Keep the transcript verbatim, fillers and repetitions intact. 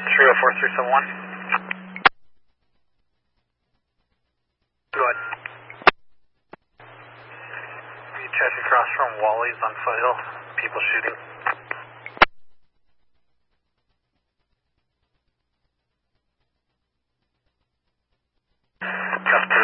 three oh four three seven one. Go ahead. We check across from Wally's on Foothill. People shooting. Custom.